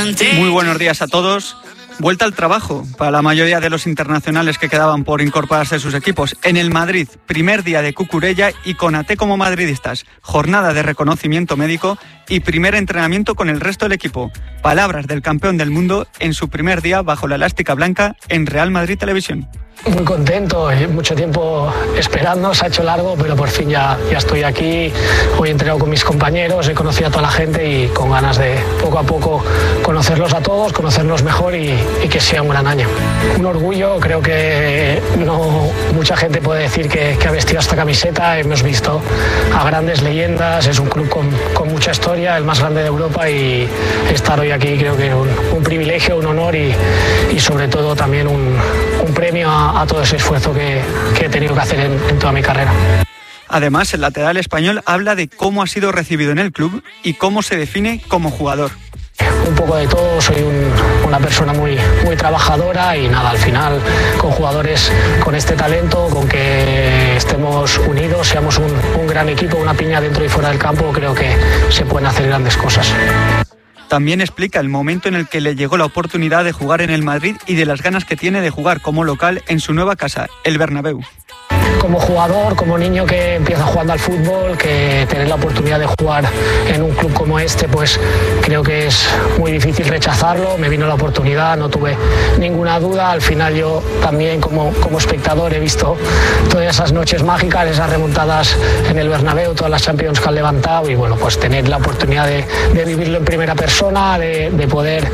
Muy buenos días a todos. Vuelta al trabajo para la mayoría de los internacionales que quedaban por incorporarse a sus equipos. En el Madrid, primer día de Cucurella y con AT como madridistas. Jornada de reconocimiento médico y primer entrenamiento con el resto del equipo. Palabras del campeón del mundo en su primer día bajo la elástica blanca en Real Madrid Televisión. Muy contento, mucho tiempo esperando, se ha hecho largo, pero por fin ya estoy aquí. Hoy he entrenado con mis compañeros, he conocido a toda la gente y con ganas de poco a poco conocerlos a todos, conocernos mejor y que sea un gran año. Un orgullo, creo que no mucha gente puede decir que ha vestido esta camiseta. Hemos visto a grandes leyendas, es un club con mucha historia, el más grande de Europa, y estar hoy aquí creo que es un privilegio, un honor y sobre todo también un premio a todo ese esfuerzo que he tenido que hacer en toda mi carrera. Además, el lateral español habla de cómo ha sido recibido en el club y cómo se define como jugador. Un poco de todo, soy una persona muy trabajadora y nada, al final con jugadores con este talento, con que estemos unidos, seamos un gran equipo, una piña dentro y fuera del campo, creo que se pueden hacer grandes cosas. También explica el momento en el que le llegó la oportunidad de jugar en el Madrid y de las ganas que tiene de jugar como local en su nueva casa, el Bernabéu. Como jugador, como niño que empieza jugando al fútbol, que tener la oportunidad de jugar en un club como este, pues creo que es muy difícil rechazarlo. Me vino la oportunidad, no tuve ninguna duda. Al final yo también como espectador he visto todas esas noches mágicas, esas remontadas en el Bernabéu, todas las Champions que han levantado, y bueno, pues tener la oportunidad de vivirlo en primera persona, de poder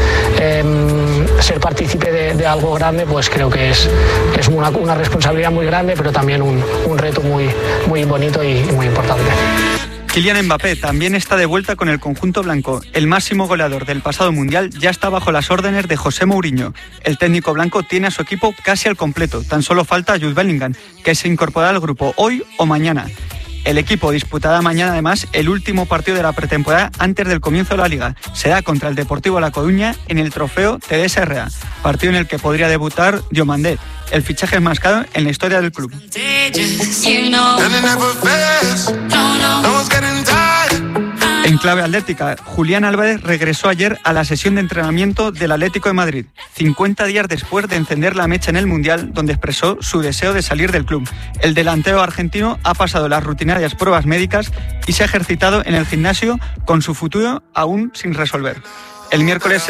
ser partícipe de algo grande, pues creo que es una responsabilidad muy grande, pero también un reto muy bonito y muy importante. Kylian Mbappé también está de vuelta con el conjunto blanco. El máximo goleador del pasado Mundial ya está bajo las órdenes de José Mourinho. El técnico blanco tiene a su equipo casi al completo. Tan solo falta Jude Bellingham, que se incorporará al grupo hoy o mañana. El equipo disputará mañana además el último partido de la pretemporada antes del comienzo de la Liga. Será contra el Deportivo La Coruña en el trofeo TDSRA, partido en el que podría debutar Diomandé, el fichaje más caro en la historia del club. En clave atlética, Julián Álvarez regresó ayer a la sesión de entrenamiento del Atlético de Madrid, 50 días después de encender la mecha en el Mundial, donde expresó su deseo de salir del club. El delantero argentino ha pasado las rutinarias pruebas médicas y se ha ejercitado en el gimnasio con su futuro aún sin resolver. El miércoles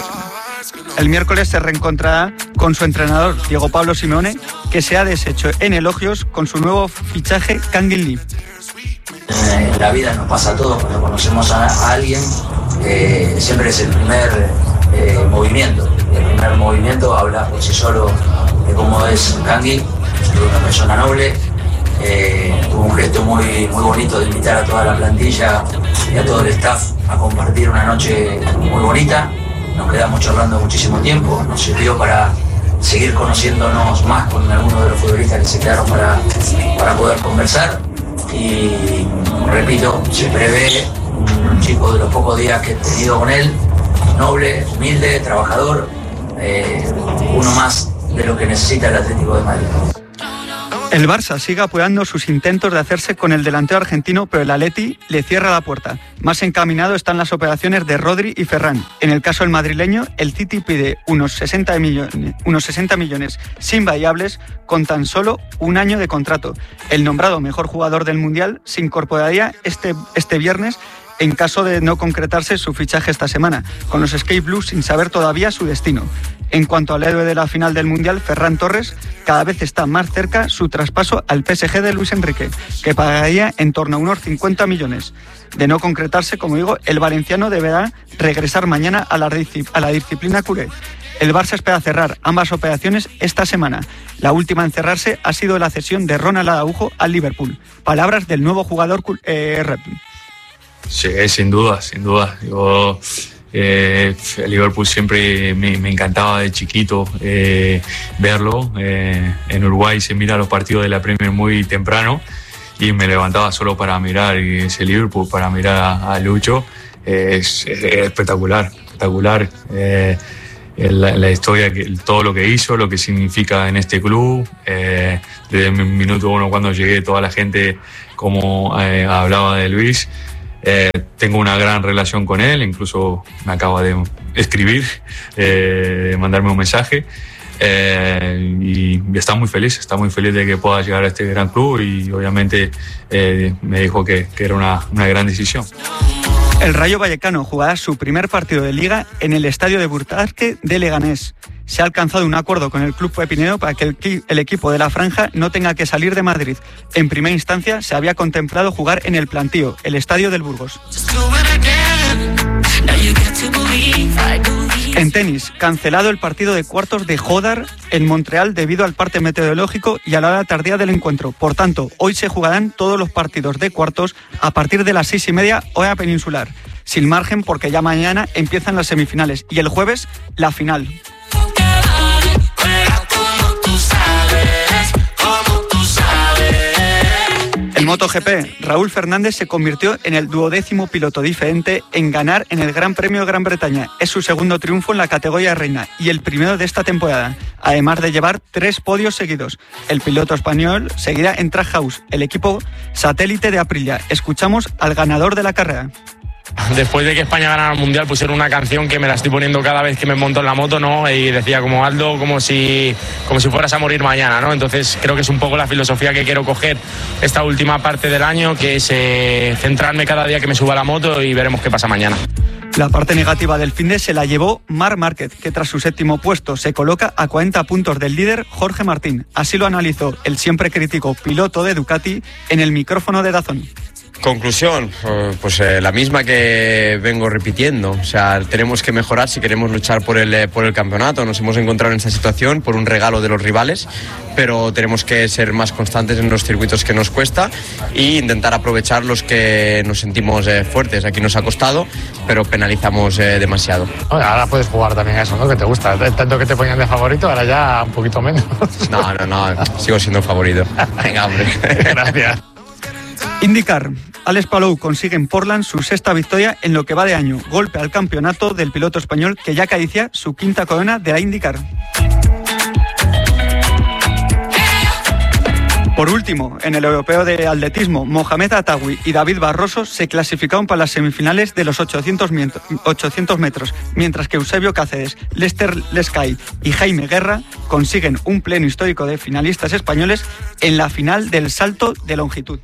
se reencontrará con su entrenador, Diego Pablo Simeone, que se ha deshecho en elogios con su nuevo fichaje, Kangin Lee. En la vida nos pasa a todos, cuando conocemos a alguien, siempre es el primer movimiento. El primer movimiento habla por sí solo de cómo es Kangin, una persona noble. Tuvo un gesto muy bonito de invitar a toda la plantilla y a todo el staff a compartir una noche muy bonita. Nos quedamos charlando muchísimo tiempo, nos sirvió para seguir conociéndonos más con algunos de los futbolistas que se quedaron para poder conversar. Y repito, se prevé un chico de los pocos días que he tenido con él, noble, humilde, trabajador, uno más de lo que necesita el Atlético de Madrid. El Barça sigue apoyando sus intentos de hacerse con el delantero argentino, pero el Atleti le cierra la puerta. Más encaminado están las operaciones de Rodri y Ferran. En el caso del madrileño, el City pide unos 60 millones sin variables con tan solo un año de contrato. El nombrado mejor jugador del Mundial se incorporaría este viernes en caso de no concretarse su fichaje esta semana, con los Sky Blues sin saber todavía su destino. En cuanto al héroe de la final del Mundial, Ferran Torres, cada vez está más cerca su traspaso al PSG de Luis Enrique, que pagaría en torno a unos 50 millones. De no concretarse, como digo, el valenciano deberá regresar mañana a la disciplina culé. El Barça espera cerrar ambas operaciones esta semana. La última en cerrarse ha sido la cesión de Ronald Araujo al Liverpool. Palabras del nuevo jugador Rep. Sí, sin duda. Yo, el Liverpool siempre me encantaba de chiquito verlo. En Uruguay se mira los partidos de la Premier muy temprano y me levantaba solo para mirar ese Liverpool, para mirar a Lucho. Es espectacular. La historia, todo lo que hizo, lo que significa en este club. Desde el minuto uno cuando llegué, toda la gente como hablaba de Luis. Tengo una gran relación con él, incluso me acaba de escribir, mandarme un mensaje. Y está muy feliz de que pueda llegar a este gran club y obviamente me dijo que era una gran decisión. El Rayo Vallecano jugará su primer partido de Liga en el estadio de Burtarque de Leganés. Se ha alcanzado un acuerdo con el club pepinero para que el equipo de la franja no tenga que salir de Madrid. En primera instancia se había contemplado jugar en el Plantío, el estadio del Burgos. En tenis, cancelado el partido de cuartos de Jodar en Montreal debido al parte meteorológico y a la hora tardía del encuentro. Por tanto, hoy se jugarán todos los partidos de cuartos a partir de las 6:30 hora peninsular. Sin margen porque ya mañana empiezan las semifinales y el jueves la final. En MotoGP, Raúl Fernández se convirtió en el 12º piloto diferente en ganar en el Gran Premio de Gran Bretaña. Es su segundo triunfo en la categoría reina y el primero de esta temporada, además de llevar 3 podios seguidos. El piloto español seguirá en Trackhouse, el equipo satélite de Aprilia. Escuchamos al ganador de la carrera. Después de que España ganara el Mundial, pusieron una canción que me la estoy poniendo cada vez que me monto en la moto, ¿no? Y decía como Aldo, como si fueras a morir mañana, ¿no? Entonces creo que es un poco la filosofía que quiero coger esta última parte del año, que es centrarme cada día que me suba a la moto y veremos qué pasa mañana. La parte negativa del finde se la llevó Marc Márquez, que tras su 7º puesto se coloca a 40 puntos del líder Jorge Martín. Así lo analizó el siempre crítico piloto de Ducati en el micrófono de DAZN. Conclusión, pues la misma que vengo repitiendo. O sea, tenemos que mejorar si queremos luchar por el campeonato. Nos hemos encontrado en esta situación por un regalo de los rivales, pero tenemos que ser más constantes en los circuitos que nos cuesta e intentar aprovechar los que nos sentimos fuertes. Aquí nos ha costado, pero penalizamos demasiado. Ahora puedes jugar también a eso, ¿no? Que te gusta. Tanto que te ponían de favorito, ahora ya un poquito menos. No, sigo siendo favorito. Venga, hombre. Gracias. IndyCar. Alex Palou consigue en Portland su 6ª victoria en lo que va de año. Golpe al campeonato del piloto español que ya acaricia su 5ª corona de la IndyCar. Por último, en el europeo de atletismo, Mohamed Atawi y David Barroso se clasificaron para las semifinales de los 800 metros, mientras que Eusebio Cáceres, Lester Lescay y Jaime Guerra consiguen un pleno histórico de finalistas españoles en la final del salto de longitud.